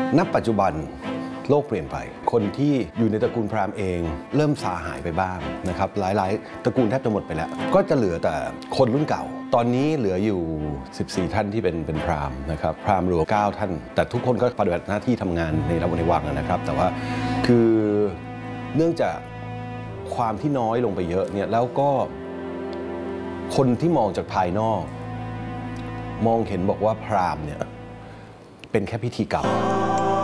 ณปัจจุบันโลกเปลี่ยนไปคนที่อยู่ในตระกูลพราหมณ์เองเริ่มสาหายไปบ้างนะครับหลายๆตระกูลแทบจะหมดไปแล้วก็จะเหลือแต่คนรุ่นเก่าตอนนี้เหลืออยู่14ท่านที่เป็นพราหมณ์นะครับพราหมณ์รวม9ท่านแต่ทุกคนก็ปฏิบัติหน้าที่ทำงานในวังนะครับแต่ว่าคือเนื่องจากความที่น้อยลงไปเยอะเนี่ยแล้วก็คนที่มองจากภายนอกมองเห็นบอกว่าพราหมณ์เนี่ยเป็นแค่พิธีกรรม